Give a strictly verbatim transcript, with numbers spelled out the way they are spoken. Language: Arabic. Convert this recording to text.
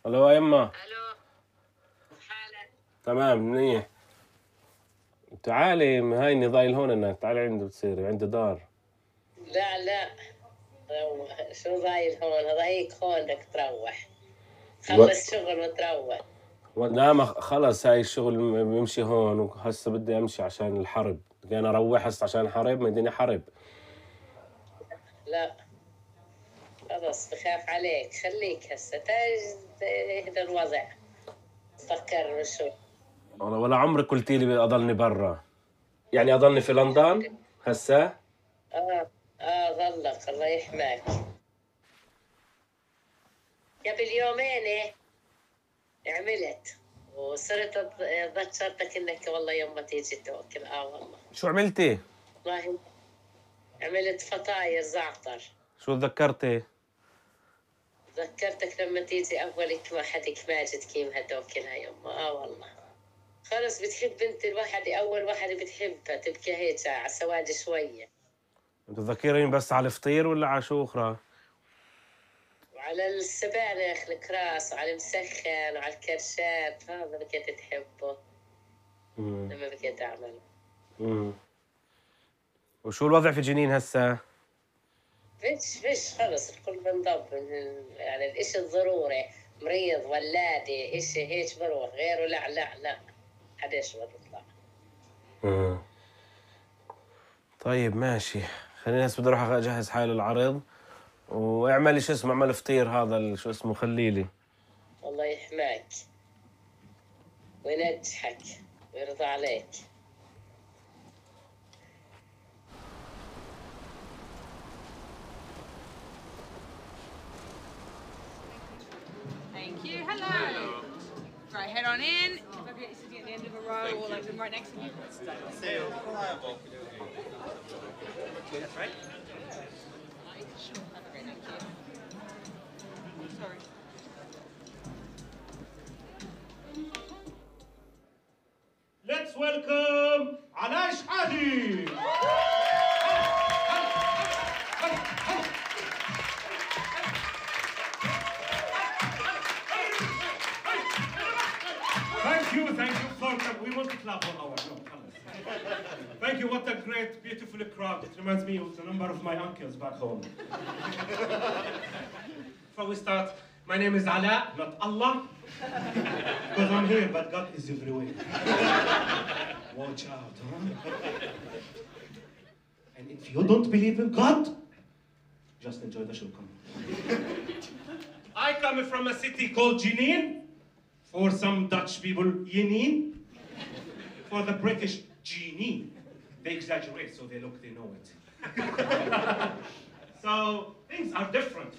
الو يا يما. الو، حالك؟ تمام منيح. تعالي هاي ضايل هون انك تعالي عندي بتصيري عندي دار. لا لا، روح. شو ضايل هون؟ هذاك هون بدك تروح، و... خلص شغل وتروح. لا ما خلص هاي الشغل م- بيمشي هون وهسه بدي امشي عشان الحرب. بدي انا اروح هسه عشان الحرب ما يديني حرب. لا خلص بخاف عليك، خليك هسه تاج هذا الوضع. فكر شو. والله ولا عمرك قلتي لي اضلني برا، يعني اضلني في لندن هسه. اه اه ظلك الله يحماك. قبل يومين عملت وصرت أض- ذكرتك انك والله يوم ما تيجي توكل. اه والله شو عملتي؟ والله عملت فطاير زعتر. شو تذكرتي؟ ذكرتك لما تيجي أولك واحدك ماجد كيم هدوك لها يوم. آه والله خلص بتحب بنت الواحد، أول واحدة بتحبها تبكي هيك على سواد شوية. تذكرين بس على الفطير ولا على شو اخرى؟ وعلى السبانخ الكراس وعلى المسخن وعلى الكرشات، هذا بكيت تحبه امم لما بكيت أعمله. امم وشو الوضع في جنين هسه؟ فيش فيش خلص الكل بنضب. يعني الإشي الضروري، مريض ولادة إشي هيك بروح، غيره لا لا لا حداش بطلع. امم طيب ماشي. خليني هسه بدي اروح اجهز حالي للعرض، واعملي شو اسمه، اعمل فطير هذا ال- شو اسمه خليلي. الله يحماك وينجحك ويرضى عليك. Thank you. Hello. Right, head on in. If I get you sitting at the end of a row or like them right next to you. That's right. Sure. Okay, thank you. Sorry. Let's welcome Alash Adi. Thank you, thank you for we want to clap for our no, thank you. What a great, beautiful crowd. It reminds me of the number of my uncles back home. Before we start, my name is Ala, not Allah. Because I'm here, but God is everywhere. Watch out, huh? And if you don't believe in God, just enjoy the show. Come on. I come from a city called Jenin. For some Dutch people, Jenin. For the British, Jenin. They exaggerate, so they look, they know it. So things are different